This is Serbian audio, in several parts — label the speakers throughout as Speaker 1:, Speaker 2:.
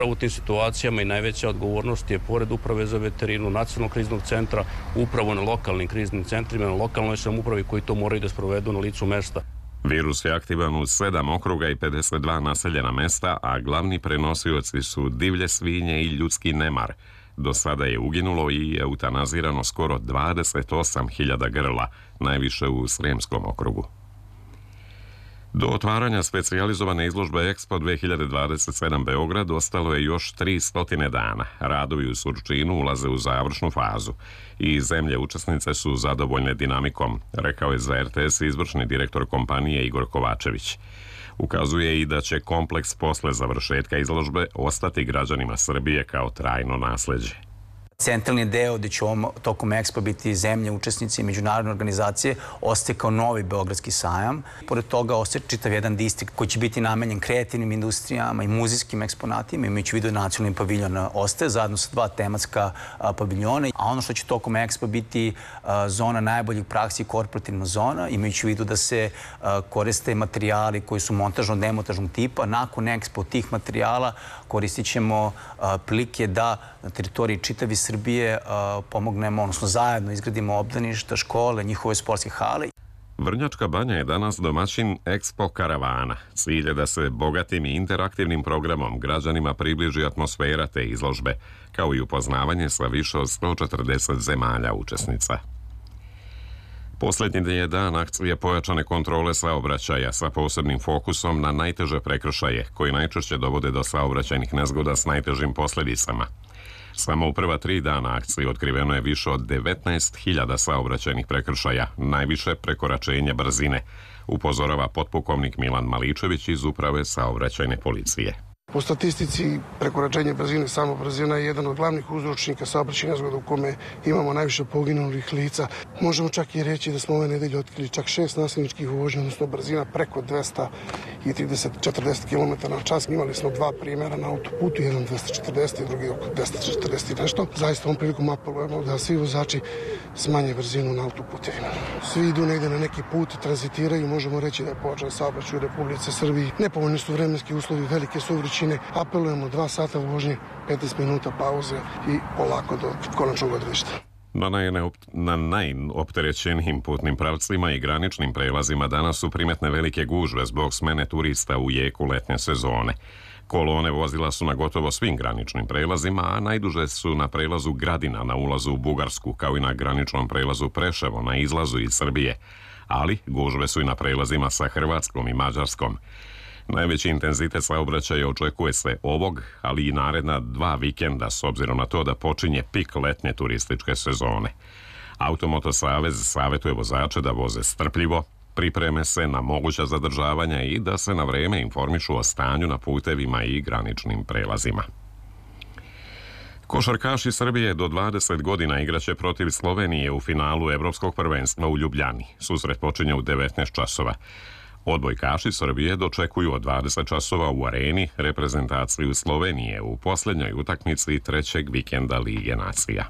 Speaker 1: U tim situacijama i najveća odgovornost je, pored Uprave za veterinu, Nacionalnog kriznog centra, upravo na lokalnim kriznim centrima, na lokalnoj samoupravi koji to moraju da sprovedu na licu mesta.
Speaker 2: Virus je aktivan u 7 okruga i 52 naseljena mesta, a glavni prenosioci su divlje svinje i ljudski nemar. Do sada je uginulo i eutanazirano skoro 28.000 grla, najviše u Sremskom okrugu. Do otvaranja specijalizovane izložbe Expo 2027 Beograd ostalo je još 300 dana. Radovi u Surčinu ulaze u završnu fazu i zemlje učesnice su zadovoljne dinamikom, rekao je za RTS izvršni direktor kompanije Igor Kovačević. Ukazuje i da će kompleks posle završetka izložbe ostati građanima Srbije kao trajno nasleđe.
Speaker 3: Centralni deo gde će tokom Expo biti zemlje, učesnici i međunarodne organizacije ostaje kao novi Beogradski sajam. Pored toga ostaje čitav jedan distrikt koji će biti namenjen kreativnim industrijama i muzejskim eksponatima. Imajući u vidu nacionalni paviljon ostaje zajedno sa 2 tematska paviljona. A ono što će tokom Expo biti zona najboljih praksi, korporativna zona, imajući u vidu da se koriste materijali koji su montažno-demontažnog tipa. Nakon Expo tih materijala koristit ćemo prilike da na teritoriji čitavi Srbije pomognemo, odnosno zajedno izgradimo obdaništa, škole, njihove sportske hale.
Speaker 2: Vrnjačka banja je danas domaćin Expo karavana. Cilj je da se bogatim i interaktivnim programom građanima približi atmosfera te izložbe, kao i upoznavanje sa više od 140 zemalja učesnica. Posljednji je dan akcije pojačane kontrole saobraćaja sa posebnim fokusom na najteže prekršaje, koji najčešće dovode do saobraćajnih nezgoda s najtežim posljedicama. Samo u prva 3 dana akcije otkriveno je više od 19.000 saobraćajnih prekršaja, najviše prekoračenje brzine, upozorava potpukovnik Milan Maličević iz Uprave saobraćajne policije.
Speaker 4: Po statistici, prekoračenje brzine, samo brzina je jedan od glavnih uzročnika saobraćajnih nezgoda u kome imamo najviše poginulih lica. Možemo čak i reći da smo ove nedelje otkrili čak 6 nasilničkih vožnji, odnosno brzina preko 240 km na čas. Imali smo 2 primjera na autoputu, jedan 240 i drugi oko 240 i nešto. Zaista ovom prilikom apelujemo da svi vozači smanje brzinu na autoputevima. Svi idu negde na neki put, tranzitiraju, možemo reći da je pojačan saobraćaj u Republici Srbiji. Nepovoljni su vremenski uslovi, velike su vrućine. Apelujemo 2 sata vožnje, 15 minuta pauze i polako do konačnog odredišta.
Speaker 2: Na najopterećenijim putnim pravcima i graničnim prelazima danas su primetne velike gužve zbog smene turista u jeku letnje sezone. Kolone vozila su na gotovo svim graničnim prelazima, a najduže su na prelazu Gradina na ulazu u Bugarsku, kao i na graničnom prelazu Preševo na izlazu iz Srbije. Ali gužve su i na prelazima sa Hrvatskom i Mađarskom. Najveći intenzitet saobraćaja očekuje se ovog, ali i naredna 2 vikenda s obzirom na to da počinje pik letnje turističke sezone. Automoto savez savjetuje vozače da voze strpljivo, pripreme se na moguća zadržavanja i da se na vreme informišu o stanju na putevima i graničnim prelazima. Košarkaši Srbije do 20 godina igraće protiv Slovenije u finalu Evropskog prvenstva u Ljubljani. Susret počinje u 19 časova. Odbojkaši Srbije dočekuju od 20 časova u areni reprezentaciju Slovenije u posljednjoj utakmici 3. vikenda Lige nacija.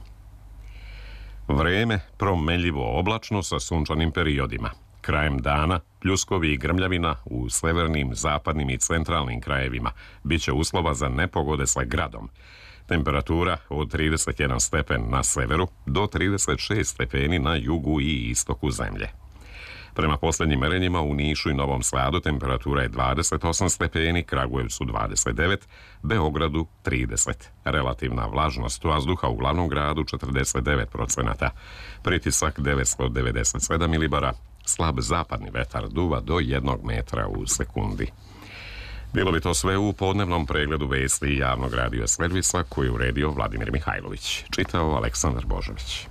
Speaker 2: Vreme promenljivo oblačno sa sunčanim periodima. Krajem dana pljuskovi i grmljavina u severnim, zapadnim i centralnim krajevima. Biće uslova za nepogode sa gradom. Temperatura od 31 stepen na severu do 36 stepeni na jugu i istoku zemlje. Prema posljednjim merenjima u Nišu i Novom Sadu temperatura je 28 stepeni, Kragujevcu 29, Beogradu 30. Relativna vlažnost vazduha u glavnom gradu 49%. Pritisak 997 milibara, slab zapadni vetar duva do 1 metra u sekundi. Bilo bi to sve u podnevnom pregledu vesti javnog radio servisa koji je uredio Vladimir Mihajlović. Čitao Aleksandar Božović.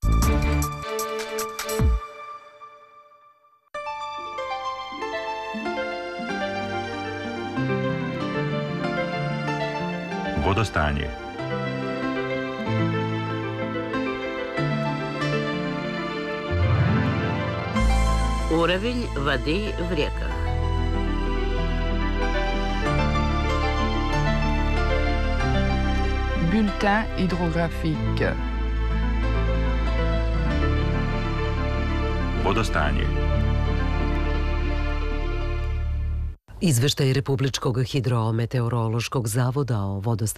Speaker 5: Vodostanje.
Speaker 6: Уровень воды в реках.
Speaker 7: Bulletin hydrographique.
Speaker 5: Vodostanje.
Speaker 8: Izveštaj Republičkog hidrometeorološkog zavoda o vodostanju